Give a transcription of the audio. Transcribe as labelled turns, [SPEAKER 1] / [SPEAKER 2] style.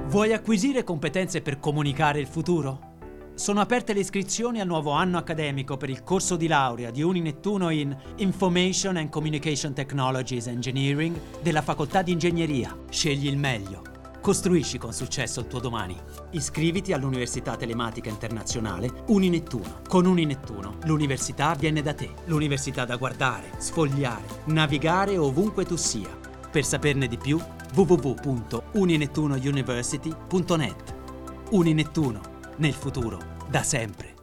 [SPEAKER 1] Vuoi acquisire competenze per comunicare il futuro? Sono aperte le iscrizioni al nuovo anno accademico per il corso di laurea di Uninettuno in Information and Communication Technologies Engineering della Facoltà di Ingegneria. Scegli il meglio. Costruisci con successo il tuo domani. Iscriviti all'Università Telematica Internazionale Uninettuno. Con Uninettuno l'università viene da te. L'università da guardare, sfogliare, navigare ovunque tu sia. Per saperne di più, www.uninettunouniversity.net. Uninettuno, nel futuro, da sempre.